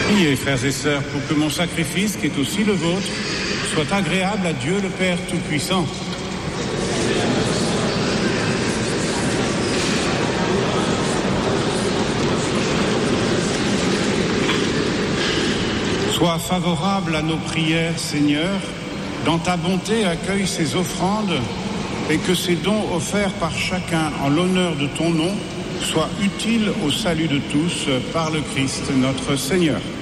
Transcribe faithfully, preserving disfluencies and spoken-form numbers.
Priez, frères et sœurs, pour que mon sacrifice, qui est aussi le vôtre, soit agréable à Dieu le Père Tout-Puissant. Sois favorable à nos prières, Seigneur. Dans ta bonté, accueille ces offrandes et que ces dons offerts par chacun en l'honneur de ton nom soient utiles au salut de tous par le Christ notre Seigneur.